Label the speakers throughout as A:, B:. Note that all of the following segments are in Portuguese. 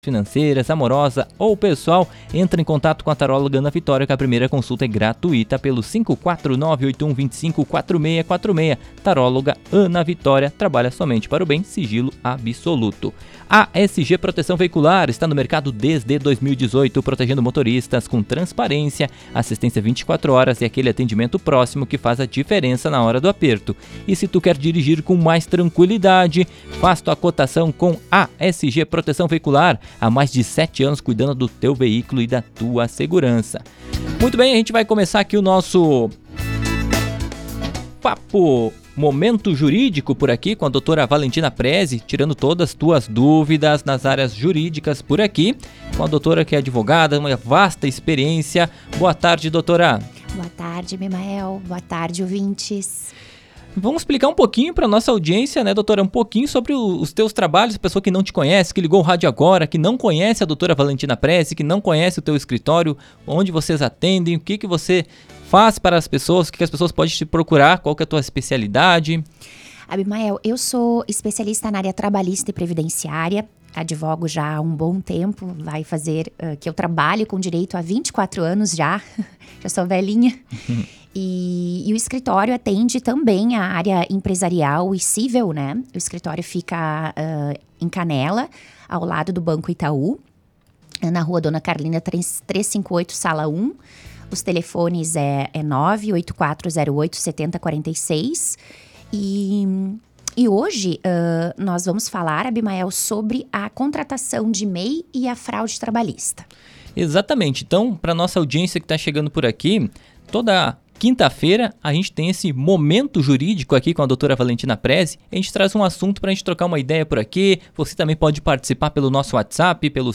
A: financeiras, amorosa ou pessoal, entra em contato com a taróloga Ana Vitória, que a primeira consulta é gratuita pelo 54981254646. Taróloga Ana Vitória trabalha somente para o bem, sigilo absoluto. A ASG Proteção Veicular está no mercado desde 2018, protegendo motoristas com transparência, assistência 24 horas e aquele atendimento próximo que faz a diferença na hora do aperto. E se tu quer dirigir com mais tranquilidade, faz tua cotação com a ASG Proteção Veicular. Há mais de 7 anos cuidando do teu veículo e da tua segurança. Muito bem, a gente vai começar aqui o nosso papo Momento Jurídico por aqui com a doutora Valentina Prezi, tirando todas as tuas dúvidas nas áreas jurídicas por aqui, com a doutora que é advogada, uma vasta experiência. Boa tarde, doutora.
B: Boa tarde, Mimael. Boa tarde, ouvintes.
A: Vamos explicar um pouquinho para nossa audiência, né, doutora, um pouquinho sobre os teus trabalhos, pessoa que não te conhece, que ligou o rádio agora, que não conhece a doutora Valentina Prezi, que não conhece o teu escritório, onde vocês atendem, o que você faz para as pessoas, o que as pessoas podem te procurar, qual que é a tua especialidade?
B: Abimael, eu sou especialista na área trabalhista e previdenciária, advogo já há um bom tempo, vai fazer que eu trabalho com direito há 24 anos já sou velhinha. E o escritório atende também a área empresarial e civil, né? O escritório fica em Canela, ao lado do Banco Itaú, na rua Dona Carlina 358, sala 1. Os telefones é 98408-7046. E hoje nós vamos falar, Abimael, sobre a contratação de MEI e a fraude trabalhista.
A: Exatamente. Então, para nossa audiência que está chegando por aqui, toda quinta-feira a gente tem esse momento jurídico aqui com a doutora Valentina Prezi. A gente traz um assunto para a gente trocar uma ideia por aqui. Você também pode participar pelo nosso WhatsApp, pelo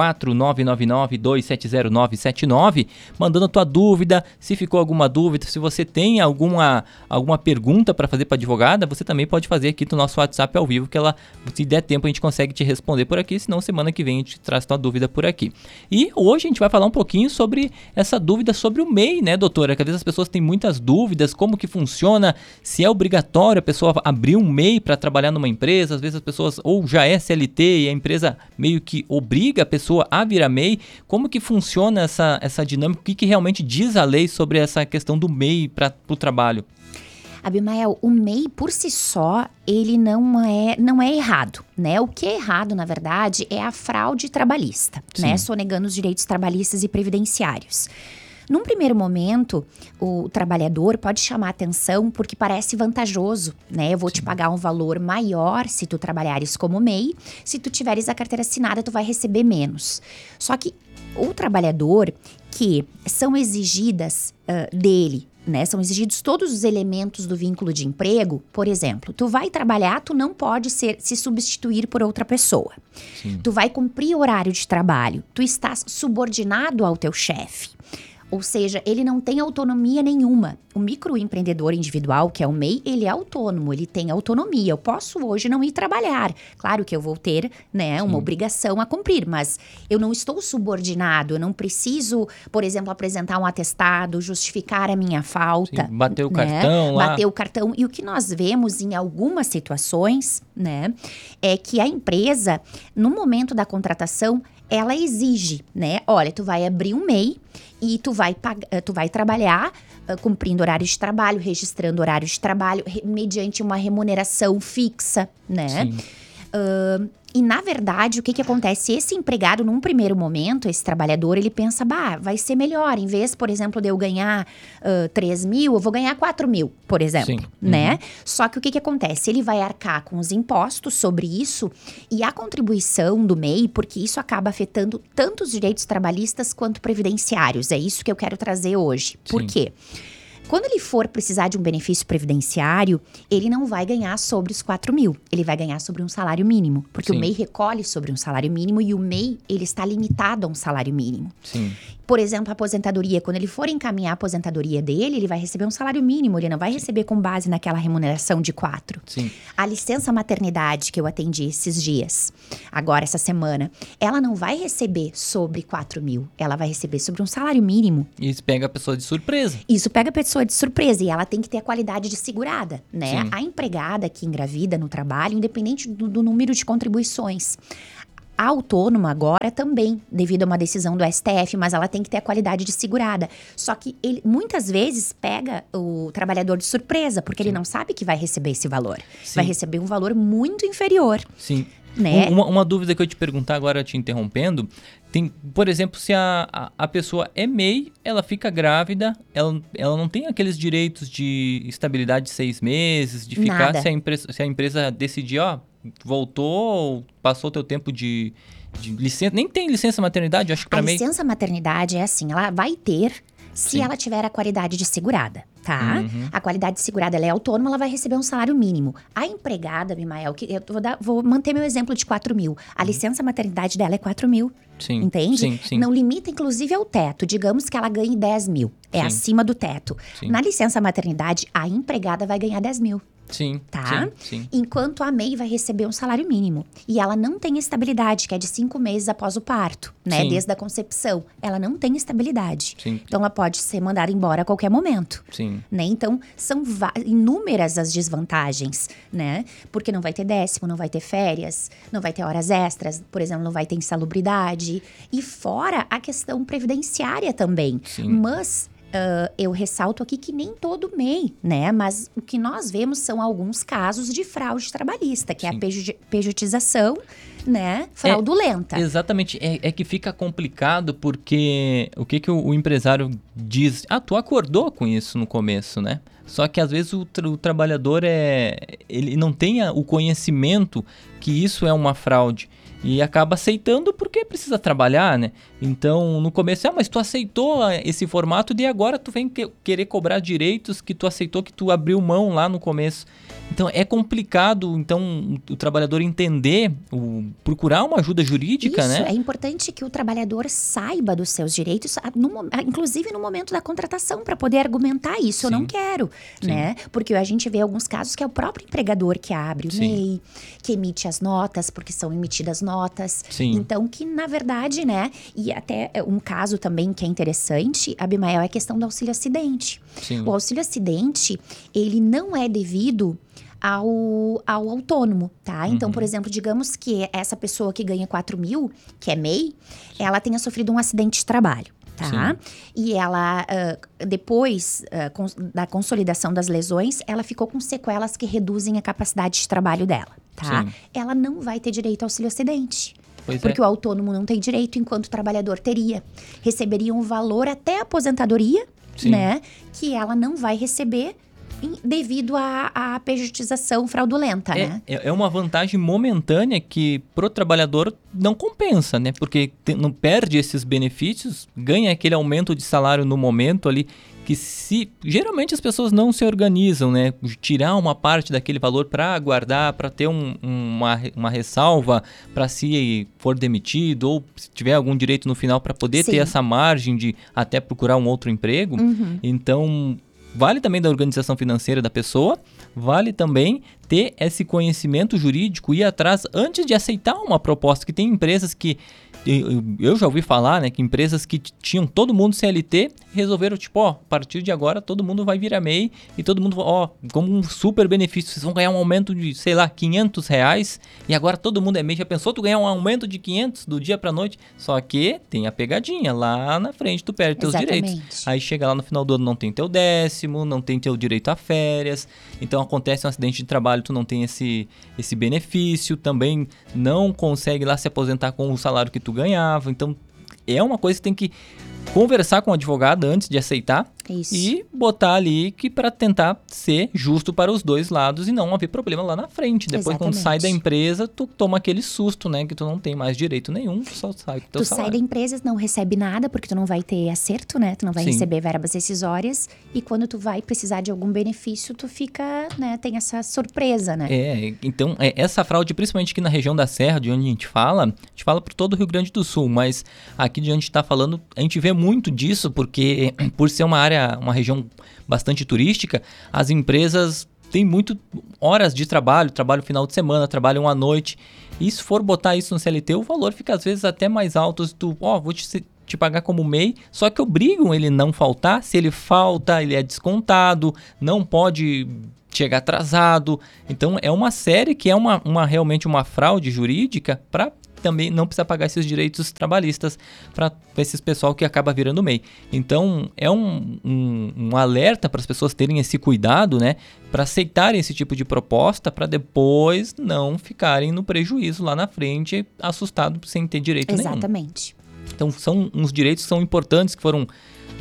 A: 54999270979, mandando a tua dúvida. Se ficou alguma dúvida, se você tem alguma pergunta para fazer para a advogada, você também pode fazer aqui no nosso WhatsApp ao vivo, que ela, se der tempo, a gente consegue te responder por aqui. Senão, semana que vem a gente traz tua dúvida por aqui. E hoje a gente vai falar um pouquinho sobre essa dúvida sobre o MEI, né, doutora? Que às vezes as pessoas têm muitas dúvidas, como que funciona, se é obrigatório a pessoa abrir um MEI para trabalhar numa empresa, às vezes as pessoas ou já é CLT e a empresa meio que obriga a pessoa a virar MEI, como que funciona essa dinâmica, o que realmente diz a lei sobre essa questão do MEI para o trabalho?
B: Abimael, o MEI por si só, ele não é errado, né? O que é errado, na verdade, é a fraude trabalhista, né? Sonegando os direitos trabalhistas e previdenciários. Num primeiro momento, o trabalhador pode chamar atenção porque parece vantajoso, né? Eu vou te pagar um valor maior se tu trabalhares como MEI, se tu tiveres a carteira assinada, tu vai receber menos. Só que o trabalhador que são exigidas dele, né? São exigidos todos os elementos do vínculo de emprego. Por exemplo, tu vai trabalhar, tu não pode se substituir por outra pessoa. Sim. Tu vai cumprir o horário de trabalho, tu estás subordinado ao teu chefe. Ou seja, ele não tem autonomia nenhuma. O microempreendedor individual, que é o MEI, ele é autônomo, ele tem autonomia. Eu posso hoje não ir trabalhar. Claro que eu vou ter, né, uma obrigação a cumprir, mas eu não estou subordinado, eu não preciso, por exemplo, apresentar um atestado, justificar a minha falta.
A: Sim, bater o cartão lá.
B: Bater o cartão. E o que nós vemos em algumas situações, né, é que a empresa, no momento da contratação, ela exige, né, olha, tu vai abrir um MEI, e tu vai trabalhar cumprindo horário de trabalho, registrando horário de trabalho, mediante uma remuneração fixa, né? E, na verdade, o que acontece? Esse empregado, num primeiro momento, esse trabalhador, ele pensa, vai ser melhor. Em vez, por exemplo, de eu ganhar 3 mil, eu vou ganhar 4 mil, por exemplo, né? Só que o que acontece? Ele vai arcar com os impostos sobre isso e a contribuição do MEI, porque isso acaba afetando tanto os direitos trabalhistas quanto previdenciários. É isso que eu quero trazer hoje. Por quê? Quando ele for precisar de um benefício previdenciário, ele não vai ganhar sobre os 4 mil. Ele vai ganhar sobre um salário mínimo. Porque o MEI recolhe sobre um salário mínimo e o MEI, ele está limitado a um salário mínimo.
A: Sim.
B: Por exemplo, a aposentadoria. Quando ele for encaminhar a aposentadoria dele, ele vai receber um salário mínimo. Ele não vai receber com base naquela remuneração de 4.
A: Sim.
B: A licença maternidade que eu atendi esses dias, agora essa semana, ela não vai receber sobre 4 mil. Ela vai receber sobre um salário mínimo.
A: Isso pega a pessoa de surpresa.
B: Isso pega a pessoa de surpresa e ela tem que ter a qualidade de segurada, né?
A: Sim.
B: A empregada que engravida no trabalho, independente do número de contribuições, A autônoma agora também, devido a uma decisão do STF, mas ela tem que ter a qualidade de segurada. Só que ele muitas vezes pega o trabalhador de surpresa, porque ele não sabe que vai receber esse valor.
A: Sim.
B: Vai receber um valor muito inferior.
A: Sim.
B: Né?
A: Uma dúvida que eu ia te perguntar agora, te interrompendo, tem, por exemplo, se a pessoa é MEI, ela fica grávida, ela não tem aqueles direitos de estabilidade de 6 meses, de ficar, se a empresa decidir, voltou, passou o teu tempo de licença, nem tem licença maternidade, acho que para MEI.
B: A licença maternidade é assim, ela vai ter se ela tiver a qualidade de segurada, tá? A qualidade de segurada, ela é autônoma, ela vai receber um salário mínimo. A empregada, Abimael, que eu vou manter meu exemplo de 4 mil. A licença maternidade dela é 4 mil.
A: Sim,
B: entende?
A: Sim.
B: Não limita, inclusive, ao teto. Digamos que ela ganhe 10 mil. É acima do teto.
A: Sim.
B: Na licença maternidade, a empregada vai ganhar 10 mil.
A: Sim,
B: tá?
A: sim.
B: Enquanto a MEI vai receber um salário mínimo. E ela não tem estabilidade, que é de 5 meses após o parto, né?
A: Sim.
B: Desde a concepção. Ela não tem estabilidade.
A: Sim.
B: Então, ela pode ser mandada embora a qualquer momento.
A: Sim.
B: Né? Então, são inúmeras as desvantagens, né? Porque não vai ter décimo, não vai ter férias, não vai ter horas extras, por exemplo, não vai ter insalubridade. E fora a questão previdenciária também.
A: Sim.
B: Mas eu ressalto aqui que nem todo MEI, né? Mas o que nós vemos são alguns casos de fraude trabalhista, que é a pejotização, né? Fraudulenta.
A: Exatamente. É que fica complicado porque o que o empresário diz? Tu acordou com isso no começo, né? Só que às vezes o trabalhador ele não tem o conhecimento que isso é uma fraude. E acaba aceitando porque precisa trabalhar, né? Então, no começo, mas tu aceitou esse formato e agora tu vem querer cobrar direitos que tu aceitou, que tu abriu mão lá no começo. Então, é complicado, o trabalhador entender, procurar uma ajuda jurídica,
B: isso,
A: né?
B: É importante que o trabalhador saiba dos seus direitos, inclusive no momento da contratação, para poder argumentar isso. Eu não quero, né? Porque a gente vê alguns casos que é o próprio empregador que abre o MEI, que emite as notas, porque são emitidas notas.
A: Sim.
B: Então, que na verdade, né? E até um caso também que é interessante, Abimael, é a questão do auxílio-acidente.
A: Sim.
B: O auxílio-acidente, ele não é devido ao autônomo, tá? Então, por exemplo, digamos que essa pessoa que ganha 4 mil, que é MEI, ela tenha sofrido um acidente de trabalho. Tá? E ela, depois da consolidação das lesões, ela ficou com sequelas que reduzem a capacidade de trabalho dela, tá?
A: Sim.
B: Ela não vai ter direito ao auxílio-acidente.
A: Pois
B: porque o autônomo não tem direito, enquanto o trabalhador teria. Receberia um valor até a aposentadoria, né? Que ela não vai receber devido à pejotização fraudulenta, né?
A: É uma vantagem momentânea que pro trabalhador não compensa, né? Porque não perde esses benefícios, ganha aquele aumento de salário no momento ali, que geralmente as pessoas não se organizam, né? Tirar uma parte daquele valor para guardar, para ter uma ressalva para se for demitido ou se tiver algum direito no final para poder ter essa margem de até procurar um outro emprego. Então, vale também da organização financeira da pessoa, vale também ter esse conhecimento jurídico, ir atrás antes de aceitar uma proposta, que tem empresas que, eu já ouvi falar, né, que empresas que tinham todo mundo CLT, resolveram, a partir de agora todo mundo vai virar MEI e todo mundo, como um super benefício, vocês vão ganhar um aumento de, sei lá, R$500 e agora todo mundo é MEI. Já pensou tu ganhar um aumento de 500 do dia pra noite? Só que tem a pegadinha, lá na frente tu perde teus direitos. Aí chega lá no final do ano, não tem teu décimo, não tem teu direito a férias, então acontece um acidente de trabalho, tu não tem esse benefício, também não consegue lá se aposentar com o salário que tu ganhava. Então é uma coisa que tem que conversar com o advogado antes de aceitar. Isso. E botar ali que para tentar ser justo para os dois lados e não haver problema lá na frente. Depois, quando sai da empresa, tu toma aquele susto, né? Que tu não tem mais direito nenhum, tu só sai com o teu salário.
B: Tu sai da empresa, não recebe nada, porque tu não vai ter acerto, né? Tu não vai receber verbas rescisórias. E quando tu vai precisar de algum benefício, tu fica, né? Tem essa surpresa, né?
A: Então, essa fraude, principalmente aqui na região da Serra, de onde a gente fala por todo o Rio Grande do Sul. Mas aqui de onde a gente tá falando, a gente vê muito disso, porque por ser uma região bastante turística, as empresas têm muito horas de trabalho final de semana, trabalham à noite. E se for botar isso no CLT, o valor fica às vezes até mais alto. Vou te pagar como MEI, só que obrigam ele não faltar. Se ele falta, ele é descontado, não pode chegar atrasado. Então é uma série que é realmente uma fraude jurídica para também não precisa pagar esses direitos trabalhistas para esses pessoal que acaba virando MEI. Então, é um alerta para as pessoas terem esse cuidado, né, para aceitarem esse tipo de proposta, para depois não ficarem no prejuízo lá na frente, assustados sem ter direito nenhum.
B: Exatamente.
A: Então, são uns direitos que são importantes, que foram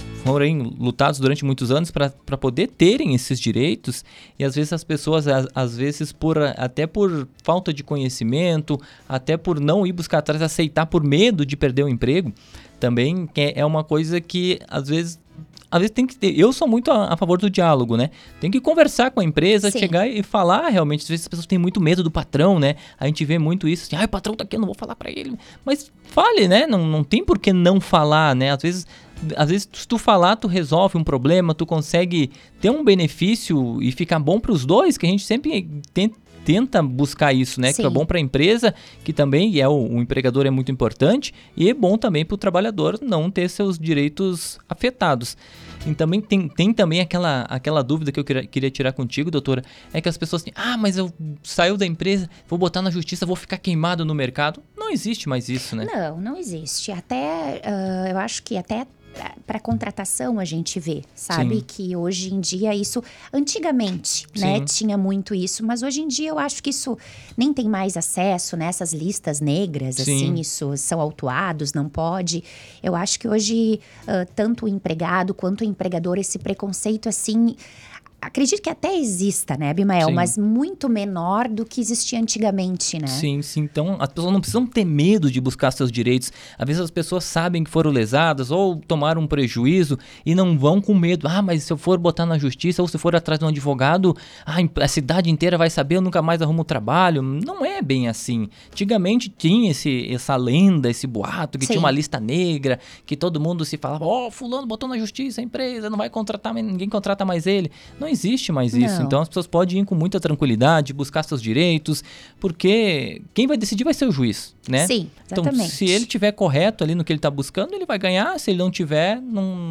A: lutados durante muitos anos para poder terem esses direitos, e às vezes as pessoas, às vezes até por falta de conhecimento, até por não ir buscar atrás, aceitar por medo de perder o emprego, também é uma coisa que às vezes tem que ter. Eu sou muito a favor do diálogo, né? Tem que conversar com a empresa, Sim. chegar e falar realmente. Às vezes as pessoas têm muito medo do patrão, né? A gente vê muito isso, assim, o patrão tá aqui, eu não vou falar pra ele. Mas fale, né? Não tem por que não falar, né? Às vezes, se tu falar, tu resolve um problema, tu consegue ter um benefício e ficar bom pros dois, que a gente sempre tenta buscar isso, né? Sim. Que é bom para a empresa, que também o empregador é muito importante, e é bom também para o trabalhador não ter seus direitos afetados. E também tem também aquela dúvida que eu queria tirar contigo, doutora, é que as pessoas têm, mas eu saio da empresa, vou botar na justiça, vou ficar queimado no mercado. Não existe mais isso, né?
B: Não existe. Até, eu acho que até para contratação a gente vê, sabe? Sim. Que hoje em dia isso, antigamente, né, tinha muito isso, mas hoje em dia eu acho que isso nem tem mais acesso, né? Essas listas negras, Sim. assim, isso são autuados, não pode. Eu acho que hoje, tanto o empregado quanto o empregador, esse preconceito, assim, acredito que até exista, né, Abimael? Sim. Mas muito menor do que existia antigamente, né? Sim.
A: Então, as pessoas não precisam ter medo de buscar seus direitos. Às vezes as pessoas sabem que foram lesadas ou tomaram um prejuízo e não vão com medo. mas se eu for botar na justiça ou se for atrás de um advogado, a cidade inteira vai saber, eu nunca mais arrumo trabalho. Não é bem assim. Antigamente tinha essa lenda, esse boato, que Sim. tinha uma lista negra, que todo mundo se falava, fulano botou na justiça a empresa, não vai contratar, ninguém contrata mais ele. Não existe mais isso. Então as pessoas podem ir com muita tranquilidade, buscar seus direitos, porque quem vai decidir vai ser o juiz, né?
B: Sim, exatamente.
A: Então, se ele tiver correto ali no que ele está buscando, ele vai ganhar. Se ele não tiver,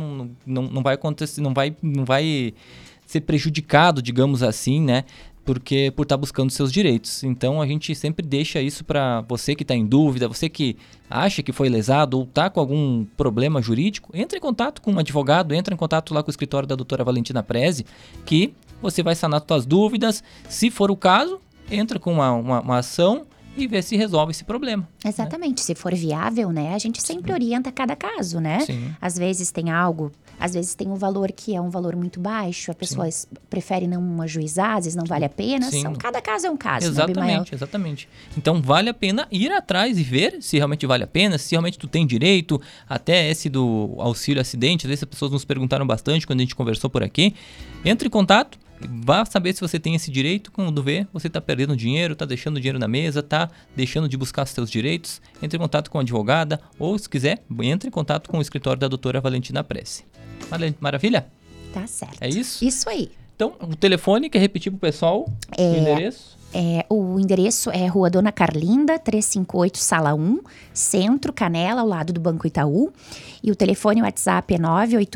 A: não vai acontecer, não vai ser prejudicado, digamos assim, né? Por estar buscando seus direitos. Então, a gente sempre deixa isso para você que está em dúvida, você que acha que foi lesado ou está com algum problema jurídico, entre em contato com um advogado, entra em contato lá com o escritório da doutora Valentina Prezi, que você vai sanar suas dúvidas. Se for o caso, entra com uma ação e ver se resolve esse problema.
B: Exatamente. Né? Se for viável, né? A gente sempre orienta cada caso, né?
A: Sim.
B: Às vezes tem algo, às vezes tem um valor que é um valor muito baixo, a pessoa prefere não ajuizar, às vezes não vale a pena. Cada caso é um caso,
A: Exatamente,
B: né,
A: exatamente. Então, vale a pena ir atrás e ver se realmente vale a pena, se realmente tu tem direito, até esse do auxílio acidente, às vezes as pessoas nos perguntaram bastante quando a gente conversou por aqui. Entre em contato, vá saber se você tem esse direito. Quando vê, você está perdendo dinheiro, está deixando dinheiro na mesa, está deixando de buscar seus direitos. Entre em contato com a advogada ou, se quiser, entre em contato com o escritório da doutora Valentina Prezi. Maravilha?
B: Tá certo.
A: É isso?
B: Isso aí.
A: Então, o telefone, quer repetir pro pessoal o endereço?
B: O endereço é Rua Dona Carlinda, 358, Sala 1, Centro, Canela, ao lado do Banco Itaú. E o telefone WhatsApp é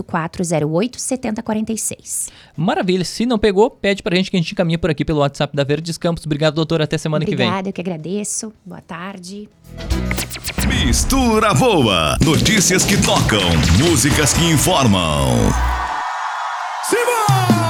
B: 98408-7046.
A: Maravilha. Se não pegou, pede pra gente que a gente encaminha por aqui pelo WhatsApp da Verdes Campos. Obrigado, doutora. Até semana que vem.
B: Obrigada, eu que agradeço. Boa tarde.
C: Mistura Boa. Notícias que tocam, músicas que informam. Simão!